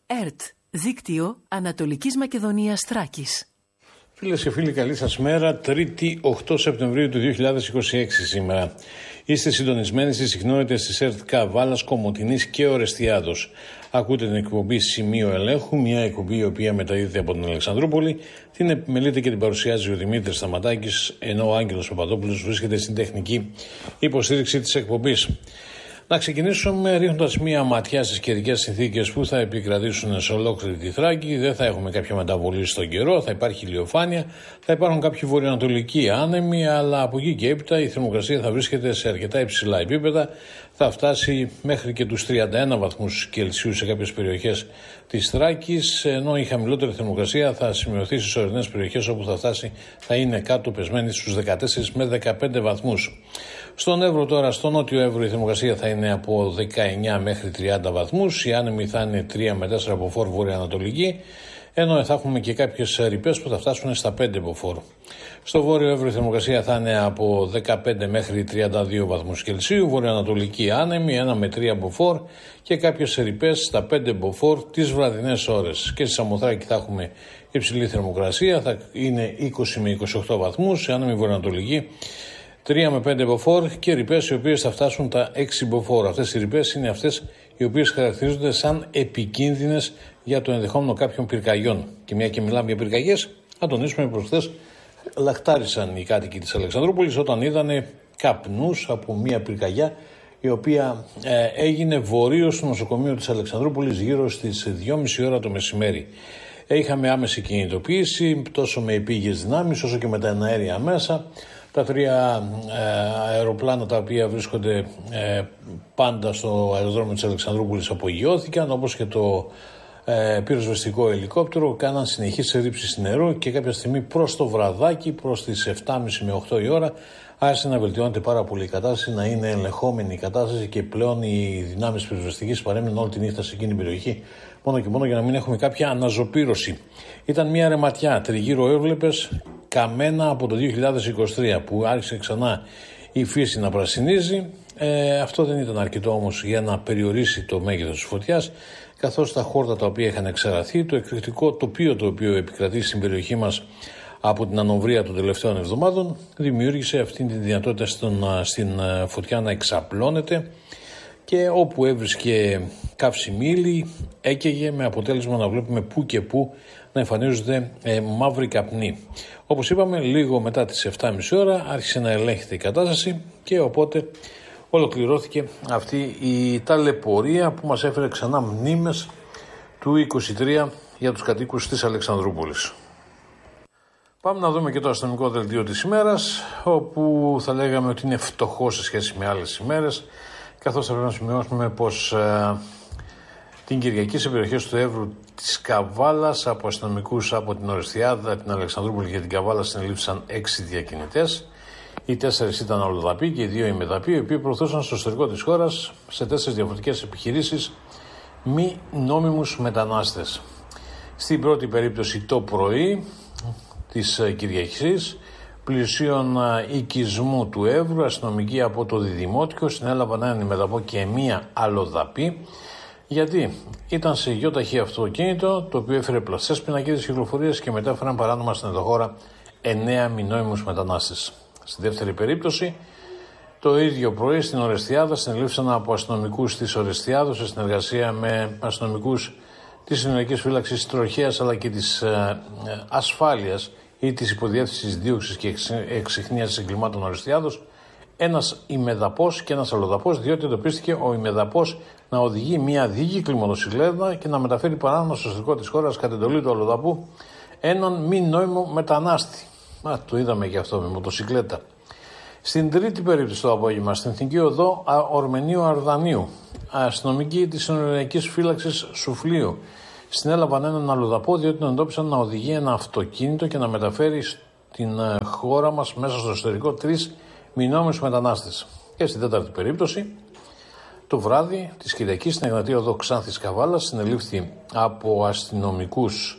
ΕΡΤ, Δίκτυο Ανατολικής Μακεδονίας Θράκης. Φίλες και φίλοι, καλή σας μέρα. 3η 8 Σεπτεμβρίου του 2026 σήμερα. Είστε συντονισμένοι στις συχνότητες της ΕΡΤ Καβάλας, Κομοτηνής και Ορεστιάδος. Ακούτε την εκπομπή Σημείο Ελέγχου, μια εκπομπή η οποία μεταδίδεται από την Αλεξανδρούπολη. Την επιμελείται και την παρουσιάζει ο Δημήτρης Σταματάκης, ενώ ο Άγγελος Παπαδόπουλος βρίσκεται στην τεχνική υποστήριξη της εκπομπής. Να ξεκινήσουμε ρίχνοντας μία ματιά στις καιρικές συνθήκες που θα επικρατήσουν σε ολόκληρη τη Θράκη. Δεν θα έχουμε κάποια μεταβολή στον καιρό, θα υπάρχει ηλιοφάνεια, θα υπάρχουν κάποιοι βορειοανατολικοί άνεμοι, αλλά από εκεί και έπειτα η θερμοκρασία θα βρίσκεται σε αρκετά υψηλά επίπεδα. Θα φτάσει μέχρι και τους 31 βαθμούς Κελσίου σε κάποιες περιοχές της Θράκης, ενώ η χαμηλότερη θερμοκρασία θα σημειωθεί στις ορεινές περιοχές, όπου θα φτάσει, θα είναι κάτω πεσμένη στους 14 με 15 βαθμούς. Στον Εύρο τώρα, στο νότιο Εύρο, η θερμοκρασία θα είναι από 19 μέχρι 30 βαθμούς, οι άνεμοι θα είναι 3 με 4 μποφόρ βορειοανατολική, ενώ θα έχουμε και κάποιες ρηπές που θα φτάσουν στα 5 μποφόρ. Στο βόρειο Εύρο η θερμοκρασία θα είναι από 15 μέχρι 32 βαθμούς Κελσίου, βορειοανατολική άνεμη 1 με 3 μποφόρ και κάποιες ρηπές στα 5 μποφόρ τις βραδινές ώρες. Και στη Σαμοθράκη θα έχουμε υψηλή θερμοκρασία, θα είναι 20 με 28 βαθμούς, άνεμη βορειοανατολική 3 με 5 μποφόρ και ρηπές οι οποίες θα φτάσουν τα 6 μποφόρ. Αυτές οι ρηπές είναι αυτές οι οποίες χαρακτηρίζονται σαν επικίνδυνες για το ενδεχόμενο κάποιων πυρκαγιών. Και μια και μιλάμε για πυρκαγιές, θα τονίσουμε πως χθες λαχτάρισαν οι κάτοικοι της Αλεξανδρούπολης όταν είδανε καπνούς από μια πυρκαγιά η οποία έγινε βορείως στο νοσοκομείο της Αλεξανδρούπολης γύρω στις 2.30 ώρα το μεσημέρι. Είχαμε άμεση κινητοποίηση τόσο με επίγειες δυνάμεις όσο και με τα εναέρια μέσα. Τα 3 αεροπλάνα τα οποία βρίσκονται πάντα στο αεροδρόμιο της Αλεξανδρούπολης απογειώθηκαν, όπως και το πυροσβεστικό ελικόπτερο, κάναν συνεχείς ρήψεις νερού και κάποια στιγμή προς το βραδάκι, προς τις 7.30 με 8 η ώρα, άρχισε να βελτιώνεται πάρα πολύ η κατάσταση, να είναι ελεγχόμενη η κατάσταση και πλέον οι δυνάμεις πυροσβεστικής παρέμειναν όλη τη νύχτα σε εκείνη την περιοχή, μόνο και μόνο για να μην έχουμε κάποια αναζωπήρωση. Ήταν μια ρεματιά, τριγύρω έβλεπες καμένα από το 2023 που άρχισε ξανά η φύση να πρασινίζει. Αυτό δεν ήταν αρκετό όμως για να περιορίσει το μέγεθος της φωτιάς, καθώς τα χόρτα τα οποία είχαν εξαραθεί, το εκρηκτικό τοπίο το οποίο επικρατεί στην περιοχή μας από την ανοβρία των τελευταίων εβδομάδων δημιούργησε αυτή τη δυνατότητα στην φωτιά να εξαπλώνεται και όπου έβρισκε καύσιμη ύλη έκαιγε, με αποτέλεσμα να βλέπουμε που και που να εμφανίζονται μαύροι καπνοί. Όπως είπαμε, λίγο μετά τις 7.30 ώρα άρχισε να ελέγχεται η κατάσταση και οπότε ολοκληρώθηκε αυτή η ταλαιπωρία που μας έφερε ξανά μνήμες του 23 για τους κατοίκους της Αλεξανδρούπολης. Πάμε να δούμε και το αστυνομικό δελτίο της ημέρας, όπου θα λέγαμε ότι είναι φτωχό σε σχέση με άλλες ημέρες, καθώς θα πρέπει να σημειώσουμε πως την Κυριακή σε περιοχές του Εύρου, της Καβάλας, από αστυνομικούς από την Ορεστιάδα, την Αλεξανδρούπολη και την Καβάλα συνελήφθησαν 6 διακινητές. Οι 4 ήταν αλλοδαποί και οι 2 ημεδαποί, οι οποίοι προωθούσαν στο εσωτερικό της χώρας σε 4 διαφορετικές επιχειρήσεις μη νόμιμους μετανάστες. Στην πρώτη περίπτωση το πρωί της Κυριακής, πλησίων οικισμού του Εύρου, αστυνομικοί από το Διδημότικο συνέλαβαν έναν ημεδαπό και μία αλλοδαπή, γιατί ήταν σε γιοταχή αυτοκίνητο το οποίο έφερε πλαστές πινακίδες κυκλοφορίας και μετέφεραν παράνομα στην ενδοχώρα 9 μη νόμιμους μετανάστες. Στη δεύτερη περίπτωση, το ίδιο πρωί στην Ορεστιάδα συνελήφθησαν από αστυνομικούς της Ορεστιάδος σε συνεργασία με αστυνομικούς της Συνοριακής Φύλαξης Τροχέας αλλά και της Ασφάλειας ή της Υποδιεύθυνσης Δίωξης και Εξιχνίασης Εγκλημάτων Ορεστιάδος, ένας ημεδαπός και ένας αλλοδαπός, διότι εντοπίστηκε ο ημεδαπός να οδηγεί μια δίκυκλη μοτοσυκλέτα και να μεταφέρει παράνομα στο εσωτερικό της χώρας κατ' εντολή του αλλοδαπού έναν μη νόμιμο μετανάστη. Το είδαμε και αυτό με μοτοσυκλέτα. Στην τρίτη περίπτωση το απόγευμα, στην Εθνική Οδό Ορμενίου Αρδανίου, αστυνομικοί της Συνοριακής Φύλαξης Σουφλίου συνέλαβαν έναν αλλοδαπό, διότι τον εντόπισαν να οδηγεί ένα αυτοκίνητο και να μεταφέρει στην χώρα μας μέσα στο εσωτερικό 3 μη νόμιμους μετανάστες. Και στην τέταρτη περίπτωση, το βράδυ της Κυριακής στην Εγνατία Οδό Ξάνθης Καβάλας συνελήφθη από αστυνομικούς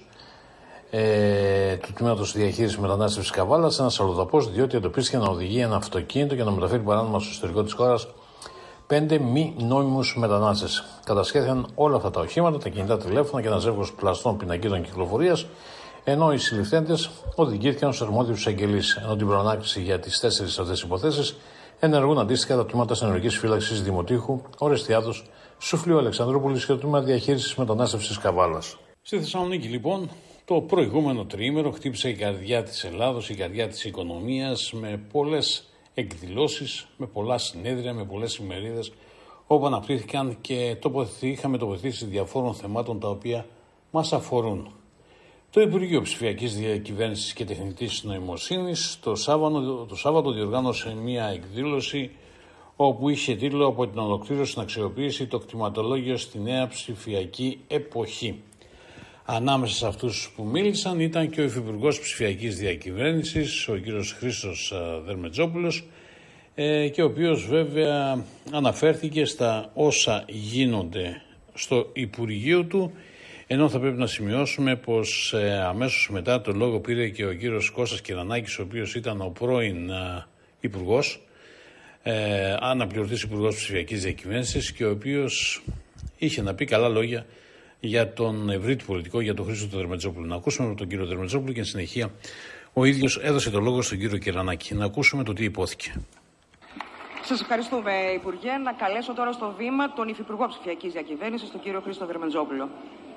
του τμήματος διαχείρισης μετανάστευσης Καβάλας ένας αλλοδαπός, διότι εντοπίστηκε να οδηγεί ένα αυτοκίνητο και να μεταφέρει παράνομα στο εσωτερικό της χώρας 5 μη νόμιμους μετανάστες. Κατασχέθηκαν όλα αυτά τα οχήματα, τα κινητά τηλέφωνα και ένα ζεύγος πλαστών πινακίδων κυκλοφορίας, ενώ οι συλληφθέντες οδηγήθηκαν στους αρμόδιους εισαγγελείς, ενώ την προανάκριση για τις 4 αυτές υποθέσεις ενεργούν αντίστοιχα τα τμήματα αστυνομικής φύλαξης Δημοτήχου, Ορεστιάδος, Σουφλίου Αλεξανδρούπολης και το τμήμα διαχείρισης μετανάστευσης Καβάλας. Στη Θεσσαλονίκη, λοιπόν, το προηγούμενο τριήμερο χτύπησε η καρδιά της Ελλάδος, η καρδιά της οικονομίας, με πολλές εκδηλώσεις, με πολλά συνέδρια, με πολλές ημερίδες, όπου αναπτύχθηκαν και είχαμε τοποθετήσει διαφόρων θεμάτων τα οποία μας αφορούν. Το Υπουργείο Ψηφιακής Διακυβέρνησης και Τεχνητής Νοημοσύνης το Σάββατο διοργάνωσε μια εκδήλωση όπου είχε τίτλο «Από την ολοκλήρωση στην αξιοποίηση, το κτηματολόγιο στη νέα ψηφιακή εποχή». Ανάμεσα σε αυτούς που μίλησαν ήταν και ο Υφυπουργός Ψηφιακής Διακυβέρνησης, ο κύριος Χρήστος Δερμετζόπουλος, και ο οποίος βέβαια αναφέρθηκε στα όσα γίνονται στο Υπουργείο του, ενώ θα πρέπει να σημειώσουμε πως αμέσως μετά το λόγο πήρε και ο κύριος Κώστας Κυρανάκης, ο οποίος ήταν ο πρώην Υπουργός, αναπληρωτής Υπουργός Ψηφιακής Διακυβέρνησης, και ο οποίος είχε να πει καλά λόγια για τον ευρύτη πολιτικό, για τον Χρήστο Δερμετζόπουλο. Να ακούσουμε τον κύριο Δερμετζόπουλο και εν συνεχεία ο ίδιος έδωσε το λόγο στον κύριο Κυρανάκη. Να ακούσουμε το τι υπόθηκε. Σας ευχαριστούμε, Υπουργέ. Να καλέσω τώρα στο βήμα τον Υφυπουργό Ψηφιακής Διακυβέρνησης, τον κύριο Χρήστο Δερμετζόπουλο.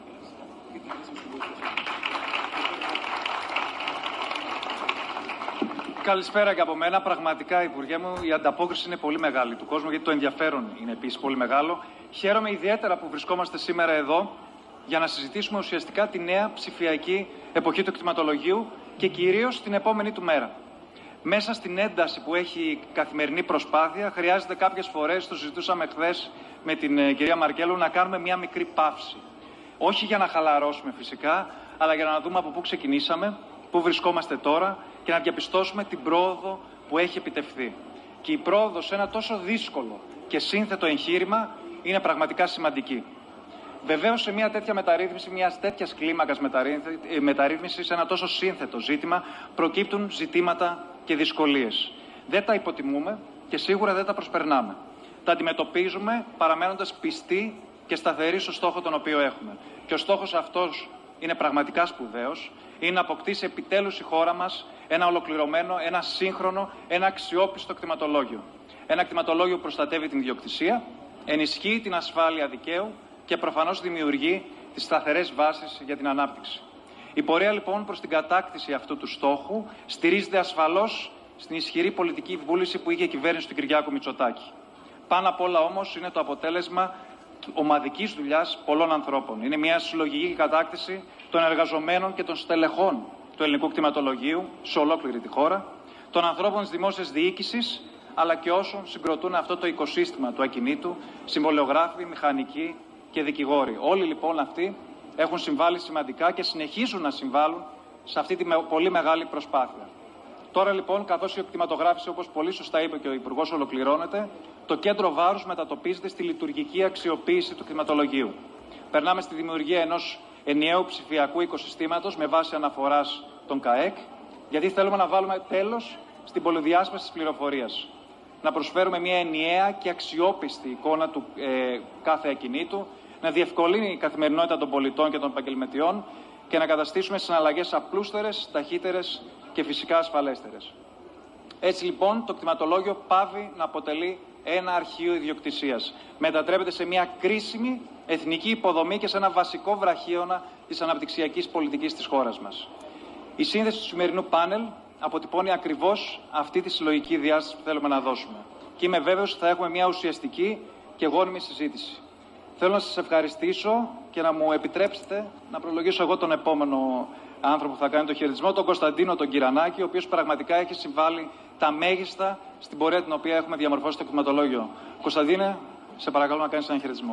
Καλησπέρα και από μένα. Πραγματικά, Υπουργέ μου, η ανταπόκριση είναι πολύ μεγάλη του κόσμου, γιατί το ενδιαφέρον είναι επίσης πολύ μεγάλο. Χαίρομαι ιδιαίτερα που βρισκόμαστε σήμερα εδώ για να συζητήσουμε ουσιαστικά τη νέα ψηφιακή εποχή του κτηματολογίου και κυρίως την επόμενη του μέρα. Μέσα στην ένταση που έχει η καθημερινή προσπάθεια, χρειάζεται κάποιες φορές, το συζητούσαμε χθες με την κυρία Μαρκέλου, να κάνουμε μια μικρή παύση. Όχι για να χαλαρώσουμε φυσικά, αλλά για να δούμε από πού ξεκινήσαμε, πού βρισκόμαστε τώρα και να διαπιστώσουμε την πρόοδο που έχει επιτευχθεί. Και η πρόοδο σε ένα τόσο δύσκολο και σύνθετο εγχείρημα είναι πραγματικά σημαντική. Βεβαίως, σε μια τέτοια μεταρρύθμιση, μια τέτοια κλίμακα μεταρρύθμιση, σε ένα τόσο σύνθετο ζήτημα, προκύπτουν ζητήματα και δυσκολίες. Δεν τα υποτιμούμε και σίγουρα δεν τα προσπερνάμε. Τα αντιμετωπίζουμε παραμένοντας πιστοί και σταθεροί στο στόχο τον οποίο έχουμε. Και ο στόχος αυτός είναι πραγματικά σπουδαίος. Είναι να αποκτήσει επιτέλους η χώρα μας ένα ολοκληρωμένο, ένα σύγχρονο, ένα αξιόπιστο κτηματολόγιο. Ένα κτηματολόγιο που προστατεύει την ιδιοκτησία, ενισχύει την ασφάλεια δικαίου και προφανώς δημιουργεί τις σταθερές βάσεις για την ανάπτυξη. Η πορεία λοιπόν προς την κατάκτηση αυτού του στόχου στηρίζεται ασφαλώς στην ισχυρή πολιτική βούληση που είχε η κυβέρνηση του Κυριάκου Μητσοτάκη. Πάνω απ' όλα όμως είναι το αποτέλεσμα ομαδικής δουλειάς πολλών ανθρώπων. Είναι μια συλλογική κατάκτηση των εργαζομένων και των στελεχών του ελληνικού κτηματολογίου σε ολόκληρη τη χώρα, των ανθρώπων της δημόσιας διοίκησης, αλλά και όσων συγκροτούν αυτό το οικοσύστημα του ακινήτου, συμβολιογράφοι, μηχανικοί και δικηγόροι. Όλοι λοιπόν αυτοί έχουν συμβάλει σημαντικά και συνεχίζουν να συμβάλλουν σε αυτή τη πολύ μεγάλη προσπάθεια. Τώρα λοιπόν, καθώς η κτηματογράφηση, όπως πολύ σωστά είπε και ο Υπουργός, ολοκληρώνεται, το κέντρο βάρους μετατοπίζεται στη λειτουργική αξιοποίηση του κτηματολογίου. Περνάμε στη δημιουργία ενός ενιαίου ψηφιακού οικοσυστήματος με βάση αναφοράς των ΚΑΕΚ, γιατί θέλουμε να βάλουμε τέλος στην πολυδιάσπαση της πληροφορίας. Να προσφέρουμε μια ενιαία και αξιόπιστη εικόνα του κάθε ακινήτου, να διευκολύνει η καθημερινότητα των πολιτών και των επαγγελματιών και να καταστήσουμε συναλλαγές απλούστερες, ταχύτερες και φυσικά ασφαλέστερες. Έτσι λοιπόν το κτηματολόγιο πάβει να αποτελεί ένα αρχείο ιδιοκτησίας. Μετατρέπεται σε μια κρίσιμη εθνική υποδομή και σε ένα βασικό βραχίωνα της αναπτυξιακής πολιτικής της χώρας μας. Η σύνθεση του σημερινού πάνελ αποτυπώνει ακριβώς αυτή τη συλλογική διάσταση που θέλουμε να δώσουμε. Και είμαι βέβαιος ότι θα έχουμε μια ουσιαστική και γόνιμη συζήτηση. Θέλω να σας ευχαριστήσω και να μου επιτρέψετε να προλογίσω εγώ τον επόμενο άνθρωπο που θα κάνει το χαιρετισμό, τον Κωνσταντίνο τον Κυρανάκη, ο οποίος πραγματικά έχει συμβάλει τα μέγιστα στην πορεία την οποία έχουμε διαμορφώσει το κτηματολόγιο. Κωνσταντίνε, σε παρακαλώ να κάνεις έναν χαιρετισμό.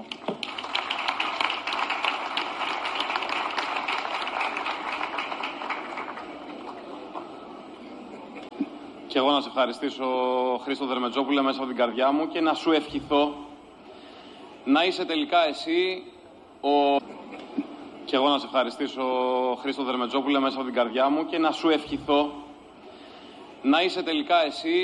Και εγώ να σε ευχαριστήσω, Χρήστο Δερμετζόπουλε, μέσα από την καρδιά μου και να σου ευχηθώ να είσαι τελικά εσύ ο... Και εγώ να σε ευχαριστήσω, Χρήστο Δερμετζόπουλε, μέσα από την καρδιά μου και να σου ευχηθώ να είσαι τελικά εσύ